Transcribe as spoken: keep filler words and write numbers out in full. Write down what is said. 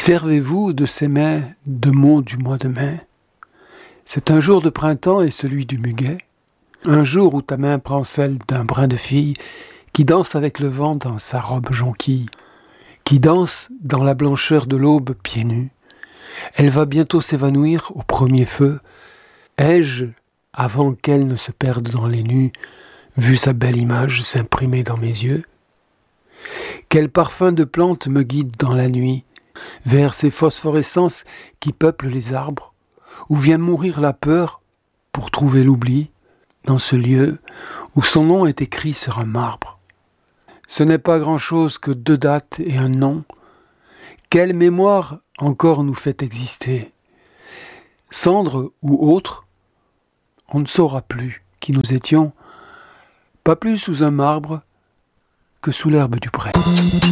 Servez-vous de ces mets de mots du mois de mai. C'est un jour de printemps et celui du muguet. Un jour où ta main prend celle d'un brin de fille qui danse avec le vent dans sa robe jonquille, qui danse dans la blancheur de l'aube pieds nus. Elle va bientôt s'évanouir au premier feu. Ai-je, avant qu'elle ne se perde dans les nues, vu sa belle image s'imprimer dans mes yeux? Quel parfum de plantes me guide dans la nuit, vers ces phosphorescences qui peuplent les arbres, où vient mourir la peur pour trouver l'oubli, dans ce lieu où son nom est écrit sur un marbre. Ce n'est pas grand-chose que deux dates et un nom. Quelle mémoire encore nous fait exister? Cendre ou autre, on ne saura plus qui nous étions, pas plus sous un marbre que sous l'herbe du pré.